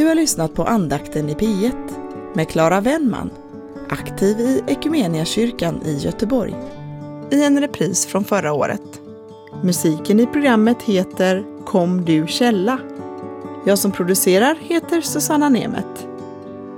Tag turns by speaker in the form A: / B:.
A: har lyssnat på andakten i P1 med Clara Wennman, aktiv i Ekumeniakyrkan i Göteborg, i en repris från förra året. Musiken i programmet heter Kom du källa. Jag som producerar heter Susanna Nemeth.